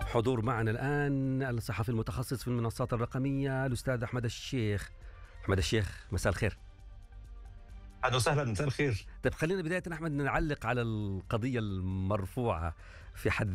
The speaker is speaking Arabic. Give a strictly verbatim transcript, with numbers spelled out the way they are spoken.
حضور معنا الآن الصحفي المتخصص في المنصات الرقمية الأستاذ أحمد الشيخ. أحمد الشيخ، مساء الخير. أهلا وسهلا، مساء الخير. طيب خلينا بداية أحمد نعلق على القضية المرفوعة في حد